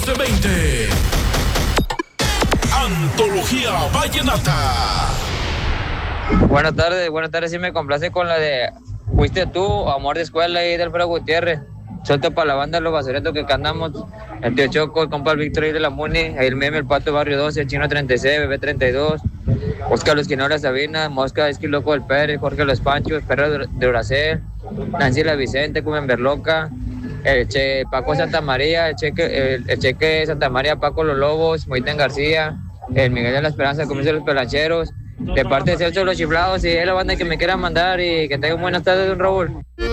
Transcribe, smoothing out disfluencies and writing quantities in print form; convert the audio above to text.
1420. Antología Vallenata. Buenas tardes, sí me complace con la de Fuiste tú, Amor de Escuela y del Alfredo Gutiérrez. Suelto para la banda Los Basuretos que cantamos, el tío Choco, el compa el Víctor y de la Muni, el Meme, el Pato Barrio 12, el Chino 36, Bebé 32, Oscar Los Quinola Sabina, Mosca Esquiloco del Pérez, Jorge Los Panchos, Perro de Duracel, Nancy La Vicente, Cumen Berloca, el Paco Santa María, el Cheque Santa María, Paco Los Lobos, Moitén García, el Miguel de la Esperanza, Comienzo de los Pelancheros, de parte de Celso Los Chiflados y es la banda que me quiera mandar y que tengan buenas tardes, don Raúl.